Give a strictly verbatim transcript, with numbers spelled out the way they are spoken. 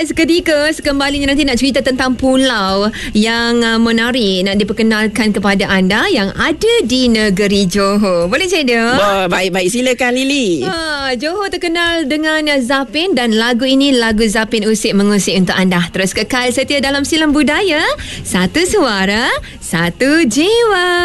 rehat seketika. Sekembalinya nanti nak cerita tentang pulau yang uh, menarik nak diperkenalkan kepada anda yang ada di negeri Johor. Boleh cerita? Oh, baik-baik, silakan Lily. Ha, Johor terkenal dengan Zapin dan lagu ini lagu Zapin Usik Mengusik untuk anda. Terus kekal setia dalam Silam Budaya. Satu suara, satu jiwa.